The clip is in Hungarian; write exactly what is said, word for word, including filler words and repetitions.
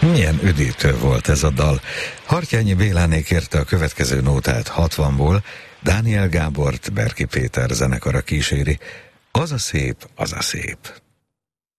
Milyen üdítő volt ez a dal. Hartyányi Béláné kérte a következő nótát hatvanból, Dániel Gábort Berki Péter zenekara kíséri. Az a szép, az a szép.